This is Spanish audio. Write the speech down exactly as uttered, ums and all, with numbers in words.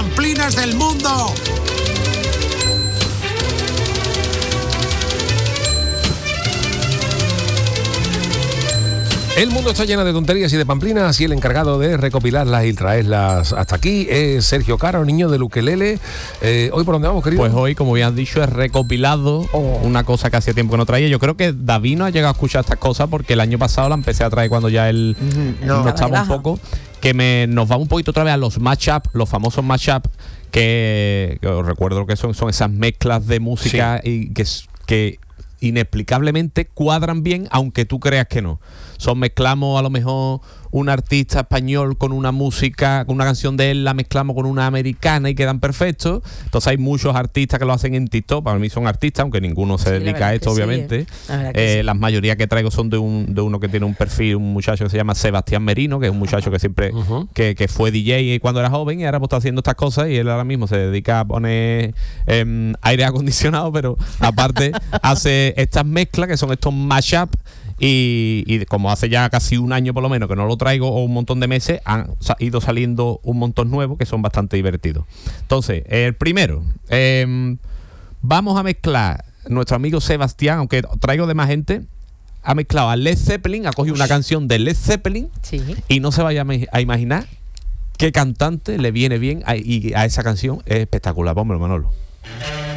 pamplinas del mundo. El mundo está lleno de tonterías y de pamplinas y el encargado de recopilarlas y traerlas hasta aquí es Sergio Caro, niño del ukelele. Eh, ¿Hoy por dónde vamos, querido? Pues hoy, como bien has dicho, es recopilado oh. una cosa que hacía tiempo que no traía. Yo creo que David no ha llegado a escuchar estas cosas porque el año pasado la empecé a traer cuando ya él mm, no, no estaba un poco. Que me, nos vamos un poquito otra vez a los mashup, los famosos mashup, que, que os recuerdo que son, son esas mezclas de música sí. y que, que inexplicablemente cuadran bien, aunque tú creas que no. Son mezclamos a lo mejor un artista español con una música, con una canción de él, la mezclamos con una americana y quedan perfectos. Entonces hay muchos artistas que lo hacen en TikTok. Para mí son artistas, aunque ninguno se sí, dedica a esto, obviamente. Sí, eh. Eh, sí. Las mayorías que traigo son de un de uno que tiene un perfil, un muchacho que se llama Sebastián Merino, que es un muchacho que siempre uh-huh. que, que fue D J cuando era joven y ahora pues, está haciendo estas cosas y él ahora mismo se dedica a poner eh, aire acondicionado, pero aparte hace estas mezclas que son estos mashup. Y, y como hace ya casi un año por lo menos que no lo traigo o un montón de meses, han sa- ido saliendo un montón nuevos que son bastante divertidos. Entonces, el primero, eh, vamos a mezclar nuestro amigo Sebastián, aunque traigo de más gente, ha mezclado a Led Zeppelin, ha cogido una canción de Led Zeppelin sí. y no se vaya a imaginar qué cantante le viene bien a, y a esa canción es espectacular. Pónmelo, Manolo.